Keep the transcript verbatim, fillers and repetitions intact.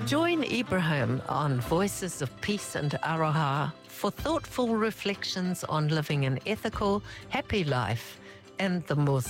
Join Ibrahim on Voices of Peace and Aroha for thoughtful reflections on living an ethical, happy life and the most